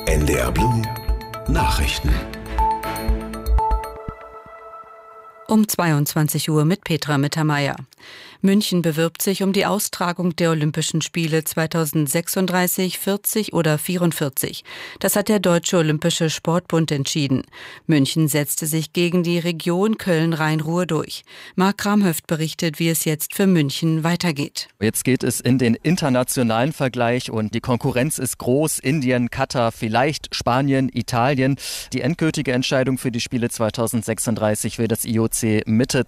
NDR Blue Nachrichten. Um 22 Uhr mit Petra Mittermeier. München bewirbt sich um die Austragung der Olympischen Spiele 2036, 40 oder 44. Das hat der Deutsche Olympische Sportbund entschieden. München setzte sich gegen die Region Köln-Rhein-Ruhr durch. Marc Kramhöft berichtet, wie es jetzt für München weitergeht. Jetzt geht es in den internationalen Vergleich und die Konkurrenz ist groß. Indien, Katar, vielleicht Spanien, Italien. Die endgültige Entscheidung für die Spiele 2036 will das IOC Mitte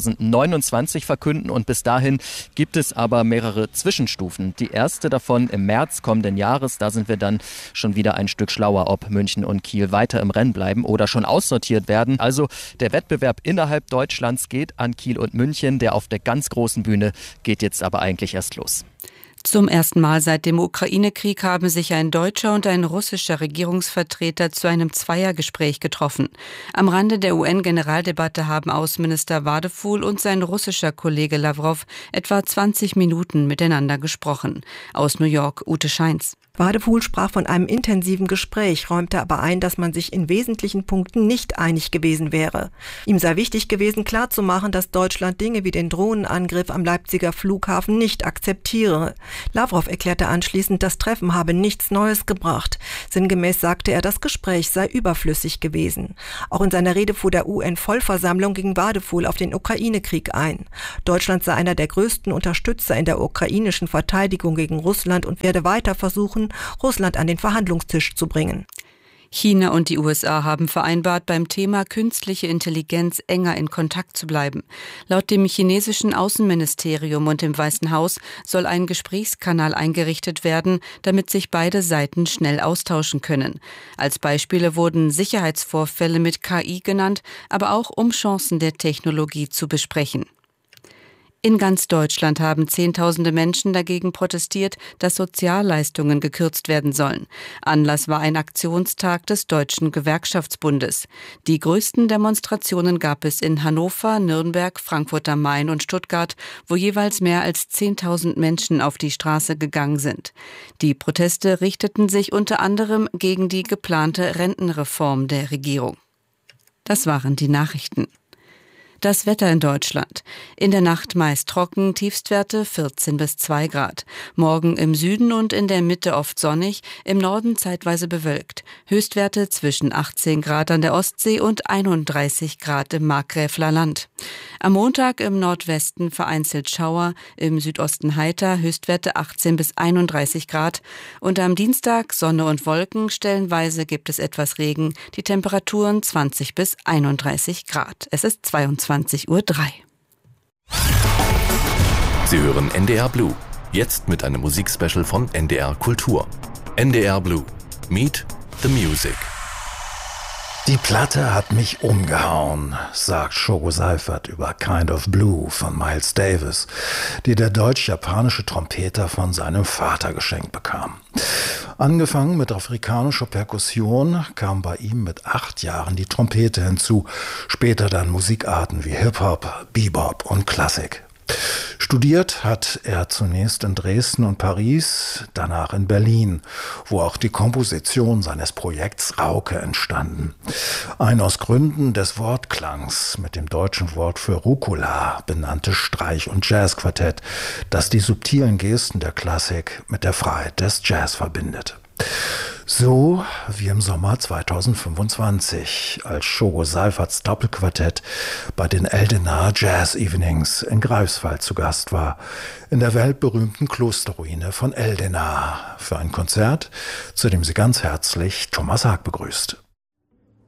2029 verkünden und bis dahin gibt es aber mehrere Zwischenstufen. Die erste davon im März kommenden Jahres, da sind wir dann schon wieder ein Stück schlauer, ob München und Kiel weiter im Rennen bleiben oder schon aussortiert werden. Also der Wettbewerb innerhalb Deutschlands geht an Kiel und München, der auf der ganz großen Bühne geht jetzt aber eigentlich erst los. Zum ersten Mal seit dem Ukraine-Krieg haben sich ein deutscher und ein russischer Regierungsvertreter zu einem Zweiergespräch getroffen. Am Rande der UN-Generaldebatte haben Außenminister Wadephul und sein russischer Kollege Lawrow etwa 20 Minuten miteinander gesprochen. Aus New York, Ute Scheins. Wadephul sprach von einem intensiven Gespräch, räumte aber ein, dass man sich in wesentlichen Punkten nicht einig gewesen wäre. Ihm sei wichtig gewesen, klarzumachen, dass Deutschland Dinge wie den Drohnenangriff am Leipziger Flughafen nicht akzeptiere. Lawrow erklärte anschließend, das Treffen habe nichts Neues gebracht. Sinngemäß sagte er, das Gespräch sei überflüssig gewesen. Auch in seiner Rede vor der UN-Vollversammlung ging Wadephul auf den Ukraine-Krieg ein. Deutschland sei einer der größten Unterstützer in der ukrainischen Verteidigung gegen Russland und werde weiter versuchen, Russland an den Verhandlungstisch zu bringen. China und die USA haben vereinbart, beim Thema künstliche Intelligenz enger in Kontakt zu bleiben. Laut dem chinesischen Außenministerium und dem Weißen Haus soll ein Gesprächskanal eingerichtet werden, damit sich beide Seiten schnell austauschen können. Als Beispiele wurden Sicherheitsvorfälle mit KI genannt, aber auch um Chancen der Technologie zu besprechen. In ganz Deutschland haben Zehntausende Menschen dagegen protestiert, dass Sozialleistungen gekürzt werden sollen. Anlass war ein Aktionstag des Deutschen Gewerkschaftsbundes. Die größten Demonstrationen gab es in Hannover, Nürnberg, Frankfurt am Main und Stuttgart, wo jeweils mehr als 10.000 Menschen auf die Straße gegangen sind. Die Proteste richteten sich unter anderem gegen die geplante Rentenreform der Regierung. Das waren die Nachrichten. Das Wetter in Deutschland. In der Nacht meist trocken, Tiefstwerte 14 bis 2 Grad. Morgen im Süden und in der Mitte oft sonnig, im Norden zeitweise bewölkt. Höchstwerte zwischen 18 Grad an der Ostsee und 31 Grad im Markgräfler Land. Am Montag im Nordwesten vereinzelt Schauer, im Südosten heiter, Höchstwerte 18 bis 31 Grad. Und am Dienstag Sonne und Wolken, stellenweise gibt es etwas Regen, die Temperaturen 20 bis 31 Grad. Es ist 22:03 Uhr. Sie hören NDR Blue. Jetzt mit einem Musikspecial von NDR Kultur. NDR Blue. Meet the Music. Die Platte hat mich umgehauen, sagt Shogo Seifert über Kind of Blue von Miles Davis, die der deutsch-japanische Trompeter von seinem Vater geschenkt bekam. Angefangen mit afrikanischer Perkussion kam bei ihm mit 8 Jahren die Trompete hinzu, später dann Musikarten wie Hip-Hop, Bebop und Klassik. Studiert hat er zunächst in Dresden und Paris, danach in Berlin, wo auch die Komposition seines Projekts Rauke entstanden. Ein aus Gründen des Wortklangs mit dem deutschen Wort für Rucola benanntes Streich- und Jazzquartett, das die subtilen Gesten der Klassik mit der Freiheit des Jazz verbindet. So wie im Sommer 2025, als Shogo Seiferts Doppelquartett bei den Eldenar Jazz Evenings in Greifswald zu Gast war, in der weltberühmten Klosterruine von Eldenar, für ein Konzert, zu dem sie ganz herzlich Thomas Haag begrüßt.